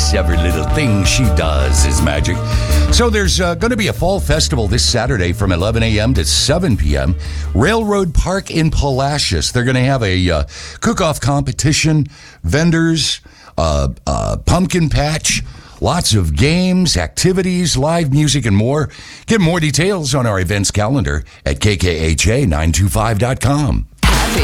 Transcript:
Yes, every little thing she does is magic. So there's going to be a fall festival this Saturday from 11 a.m. to 7 p.m. Railroad Park in Palacios. They're going to have a cook-off competition, vendors, pumpkin patch, lots of games, activities, live music, and more. Get more details on our events calendar at kkha925.com.